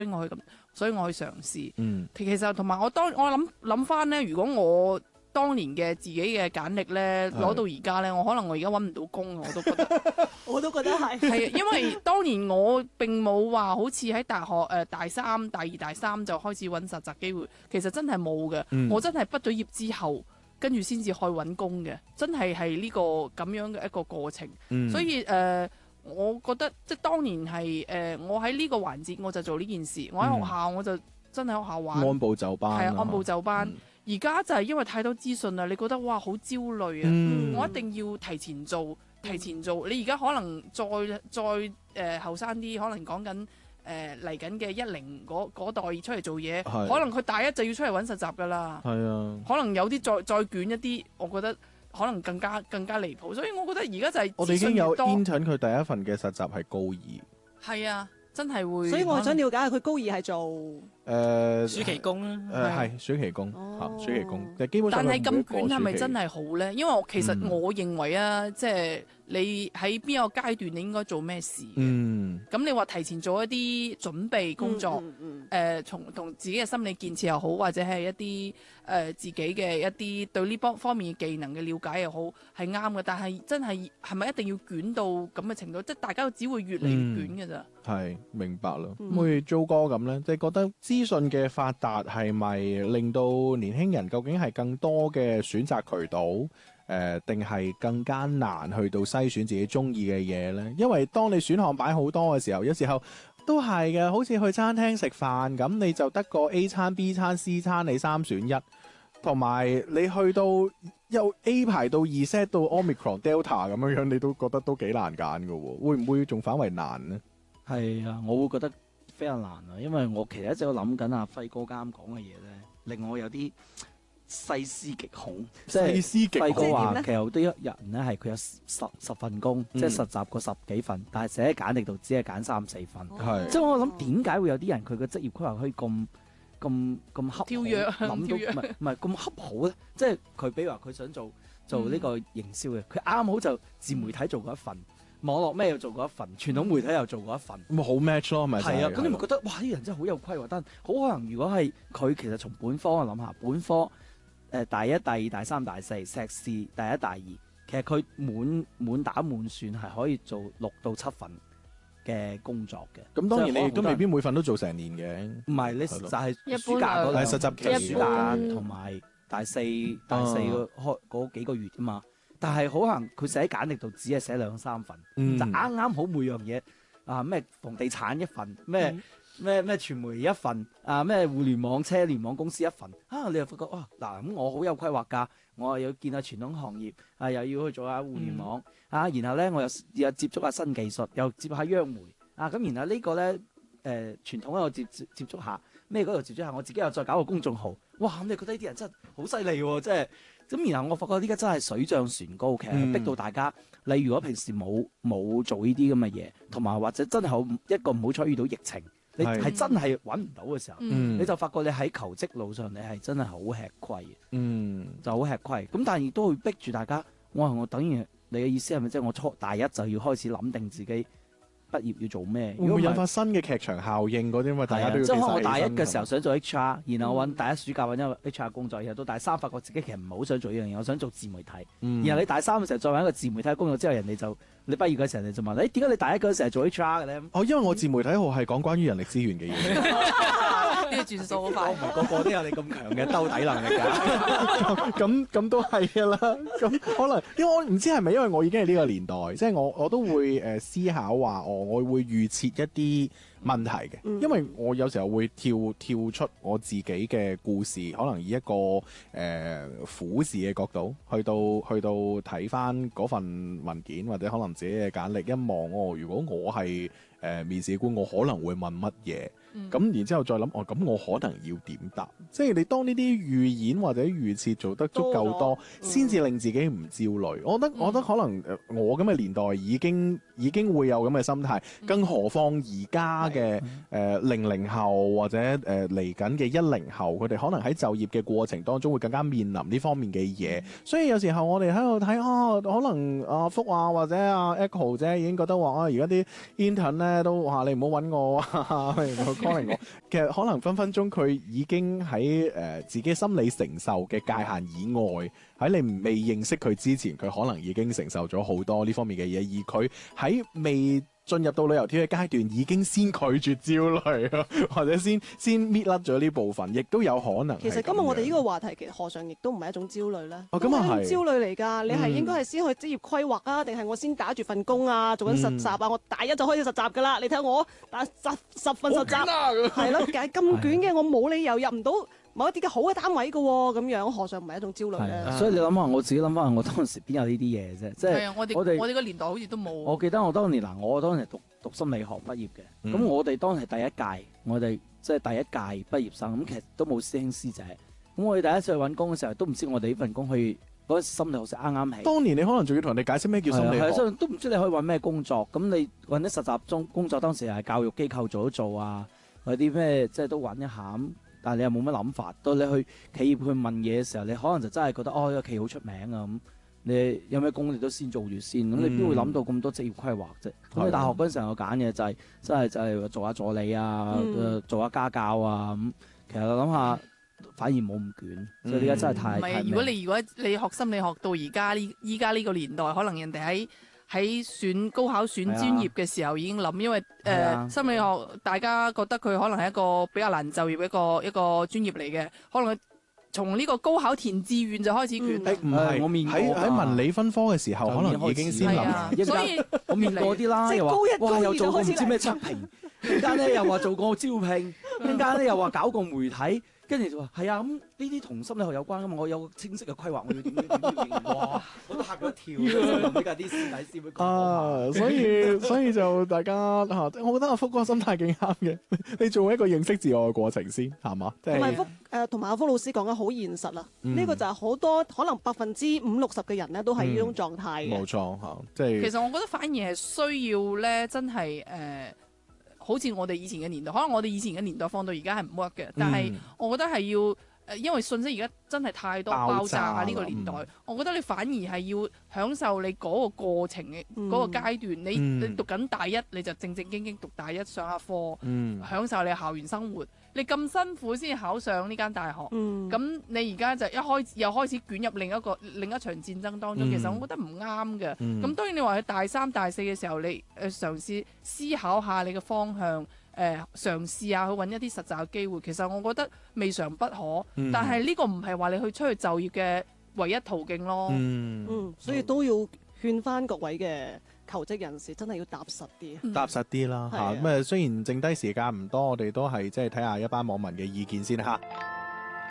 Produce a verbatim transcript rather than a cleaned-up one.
我去咁，所以我去嘗試。 嗯， 其實同埋我當我諗諗翻咧，如果我當年嘅自己嘅簡歷咧攞到而家咧，我可能我而家揾唔到工，我都覺得我都覺得係。 係啊，因為當年我並冇話好似喺大學誒、呃、大三、大二、大三就開始揾實習機會，其實真係冇嘅。 嗯我真係畢咗業之後，跟住先至去揾工嘅，真係係呢個咁樣嘅一個過程。 嗯所以誒、呃，我覺得即係當年係誒、呃，我喺呢個環節我就做呢件事，我喺學校我就真係喺學校玩， 按部就班， 係啊，按部就班。 嗯而家就係因為太多資訊啦，你覺得哇好焦慮啊！ 嗯我一定要提前做，提前做。你而家可能再再誒後生啲，可能講緊誒嚟緊嘅一零嗰嗰代出嚟做嘢， 係可能佢大一就要出嚟揾實習噶啦。 係啊， 可能有啲再再捲一啲，我覺得可能更加更加離譜。所以我覺得而家就係我哋已經有資訊 intern 佢第一份嘅實習係高二， 係啊，真係會。 所以我想了解下佢高二係做誒暑期工啦， 誒係暑期工哦嚇，暑期工，但基本上但係咁佢每一個暑期捲係咪真係好呢？因為我其實嗯我認為啊，即係你喺邊個階段你應該做咩事。 嗯咁你話提前做一啲準備工作，誒、 嗯嗯呃，從同自己嘅心理建設又好，或者係一啲誒、呃、自己嘅一啲對呢方方面嘅技能嘅了解又好，係啱嘅。但係真係係咪一定要捲到咁嘅程度？即係大家只會越嚟越捲嘅咋。 係明白啦。 嗯咁好似 Jo 哥咁咧，即係覺得資訊嘅發達係咪令到年輕人究竟係更多嘅選擇渠道？誒定係更加難去到篩選自己中意嘅嘢呢？因為當你選項擺好多嘅時候，有時候都係嘅，好似去餐廳食飯咁，你就得個 A 餐、B 餐、C 餐，你三選一，同埋你去到由 A 排到二 set 到 Omicron、Delta 咁樣樣，你都覺得都幾難揀嘅喎，會唔會仲反為難呢？ 係啊，我會覺得非常難啊，因為我其實一直都諗緊阿輝哥啱啱講嘅嘢咧，令我有啲細思極恐，即係細思極恐輝哥話即係點咧其實有啲人咧係佢有十十份工， 嗯即係實習過十幾份，但係寫喺簡歷度只係揀三四份。 係即係我諗點解會有啲人佢嘅職業規劃可以咁咁咁恰好跳躍諗到唔跳躍係唔係咁恰好咧？即係佢比如話佢想做做呢個營銷嘅，佢啱好就自媒體做過一份，網絡咩又做過一份，傳統媒體又做過一份。 咁咪好 match 咯，咪就係啊，咁你咪咯覺得哇！啲人真係好有規劃，但好可能如果係佢其實從本科我諗下，本科誒、呃、大一、第二、大三、大四碩士第一、大二，其實佢滿滿打滿算係可以做六到七份嘅工作嘅。 咁當然即係可能你都未必每份都做成年嘅。 唔係，你係咯就係一般暑假嗰啊兩係實習期暑假一般同埋大四大四個開嗰幾個月啫嘛。但係好可能佢寫喺簡歷度只係寫兩三份， 嗯就啱啱好每樣嘢啊咩房地產一份，咩咩咩傳媒一份，啊咩互聯網車聯網公司一份啊，你又發覺哇嗱咁我好有規劃㗎，我又要見下傳統行業啊，又要去做下互聯網、啊，然後咧我又又接觸下新技術，又接下央媒啊，咁然後呢個咧。誒、呃、傳統咧，我接接接觸下咩嗰度接觸下，我自己又再搞個公眾號，哇！咁你覺得呢啲人真係好犀利喎，即係咁。然後我發覺呢家真係水漲船高，其實逼到大家。你、嗯、如果平時冇冇做呢啲咁嘅嘢，同埋或者真係好一個唔好彩遇到疫情，你係真係揾唔到嘅時候， 嗯你就發覺你喺求職路上你係真係好吃虧嘅， 嗯就好吃虧。咁但係亦都會逼住大家，我話我等於你嘅意思係咪即係我初大一就要開始諗定自己畢業要做咩？ 會唔會引發新嘅劇場效應嗰啲嘛？大家都要即係可能我幾大一細心嘅時候想做 H R，然後揾大一暑假揾一個 H R 工作，然後到大三發覺自己其實唔係好想做呢樣嘢，我想做自媒體。 嗯然後你大三嘅時候再揾一個自媒體工作之後，人哋就你畢業嘅時候，人哋就問你點解你大一嗰陣時係做 H R 嘅咧？ 哦，因為我自媒體號係講關於人力資源嘅嘢， 呢個轉數好我快唔。係個個都有你咁強嘅兜底能力㗎。 咁咁都係㗎啦。咁可能因為我唔知係咪因為我已經係呢個年代，即係我我都會誒思考話，哦，我會預設一啲問題嘅，因為我有時候會跳跳出我自己嘅故事，可能以一個誒俯視嘅角度去到去到睇翻嗰份文件，或者可能自己嘅簡歷一望，哦，如果我係誒、呃、面試官，我可能會問乜嘢？咁、 嗯、 然之後再諗，哦，咁我可能要點答？即係你當呢啲預演或者預設做得足夠多，先至、嗯、令自己唔焦慮。我覺得，我覺得可能誒我咁嘅年代已經已經會有咁嘅心態，更何況而家嘅誒零零後或者誒嚟緊嘅一零後，佢哋可能喺就業嘅過程當中會更加面臨呢方面嘅嘢，所以有時候我哋喺度睇啊，可能阿福啊或者阿 Echo 姐已經覺得話啊，而家啲 intern 咧都話你唔好揾我啊，唔好 calling 我，其實可能分分鐘佢已經喺誒、呃、自己心理承受嘅界限以外，喺你未認識佢之前，佢可能已經承受咗好多呢方面嘅嘢，而佢喺未進入到旅遊貼嘅階段，已經先拒絕焦慮咯，或者先先搣甩咗呢部分，亦都有可能。 其實今日我哋呢個話題，其實何嘗亦都唔係一種焦慮咧？ 哦，咁啊係焦慮嚟㗎。你係應該係先去職業規劃啊，定係我先打住份工啊，做緊實習啊？ 嗯、 我大一就開始實習㗎啦。你睇下我打十十份實習，係咯，咁咁卷嘅，我冇理由入唔到某一啲嘅好嘅單位㗎喎。咁樣何嘗唔係一種焦慮咧？ 所以你諗下，我自己諗翻，我當時邊有呢啲嘢啫？即係我哋我哋我哋個年代好似都冇。 我記得我當年嗱，我當時讀讀心理學畢業嘅，咁、嗯、我哋當時係第一屆，我哋即係第一屆畢業生，咁其實都冇師兄師姐，咁我哋第一次去揾工嘅時候，都唔知我哋呢份工去嗰陣心理學生啱啱起。當年你可能仲要同人哋解釋咩叫心理學， 係都唔知你可以揾咩工作。咁你揾啲實習中工作，當時係教育機構做一做啊，或者啲咩即係都揾一下咁。但係你又冇乜諗法，到你去企業去問嘢嘅時候，你可能就真係覺得哦，呢個企業好出名啊咁。你有咩工你都先做住先，咁、嗯、你邊會諗到咁多職業規劃啫？咁、嗯、你大學嗰陣時候我揀嘅就係、是、真係就係做下助理啊，嗯、做下家教啊咁。其實我諗下反而冇咁捲，嗯、所以而家真係太唔係。如果你如果你學心理學到而家呢依家呢個年代，可能人哋喺喺選高考選專業嘅時候已經諗，因為誒、呃、心理學大家覺得佢可能係一個比較難就業嘅一個一個專業嚟嘅，可能。從呢個高考填志願就開始捲， 唔係我面喺喺文理分科嘅時候，可能已經先諗。 所以我面過啲啦，又話哇又做過唔知咩測評，陣間咧又話做過招聘，陣間咧又話搞過媒體，跟住就話係啊，咁呢啲同心理學有關噶嘛，我有清晰嘅規劃，我要點點點點。哇！我都嚇咗一跳，呢家啲師弟師妹講啊，所以所以就大家嚇，我覺得阿福哥心態幾啱嘅。你做一個認識自我嘅過程先，係嘛？ 同埋福誒，同埋阿福老師講得好現實啦。呢個就係好多可能百分之五六十嘅人咧，都係呢種狀態嘅。 冇錯嚇，即係。其實我覺得反而係需要咧，真係誒。好似我哋以前嘅年代，可能我哋以前嘅年代放到而家係唔 work 嘅，但係我覺得係要誒，因為信息而家真係太多爆炸啊！呢個年代，嗯、我覺得你反而係要享受你嗰個過程嘅嗰個階段。嗯、你你讀緊大一，你就正正經經讀大一上下課，嗯、享受你校園生活。你咁辛苦先考上呢間大學，咁、嗯、你而家就一開始又開始捲入另一個另一場戰爭當中，嗯、其實我覺得唔啱嘅。咁、嗯、當然你話喺大三大四嘅時候，你誒嘗試思考下你嘅方向，誒、呃、嘗試下去揾一啲實習嘅機會，其實我覺得未嘗不可。嗯、但係呢個唔係話你去出去就業嘅唯一途徑咯。 嗯，嗯，所以都要勸返各位嘅求職人士真係要踏實啲， 踏實啲啦嚇。咁誒、啊，雖然剩低時間唔多，我哋都係即係睇下一班網民嘅意見先嚇。